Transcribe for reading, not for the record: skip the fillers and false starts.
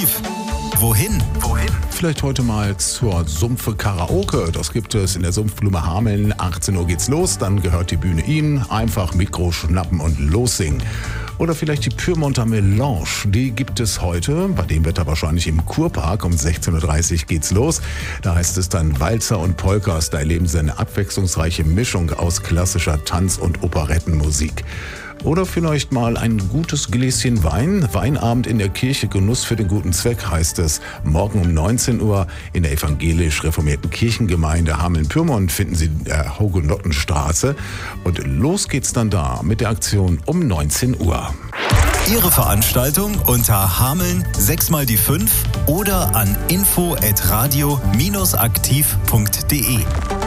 aktiv. Wohin? Vielleicht heute mal zur Sumpfe Karaoke. Das gibt es in der Sumpfblume Hameln. 18 Uhr geht's los, dann gehört die Bühne Ihnen. Einfach Mikro schnappen und lossingen. Oder vielleicht die Pyrmonter Melange. Die gibt es heute, bei dem Wetter wahrscheinlich im Kurpark. Um 16.30 Uhr geht's los. Da heißt es dann Walzer und Polkas. Da erleben Sie eine abwechslungsreiche Mischung aus klassischer Tanz- und Operettenmusik. Oder vielleicht mal ein gutes Gläschen Wein. Weinabend in der Kirche, Genuss für den guten Zweck, heißt es. Morgen um 19 Uhr in der evangelisch-reformierten Kirchengemeinde Hameln-Pyrmont finden Sie der Hugenottenstraße. Und los geht's dann da mit der Aktion um 19 Uhr. Ihre Veranstaltung unter Hameln 6x5 oder an info@radio-aktiv.de.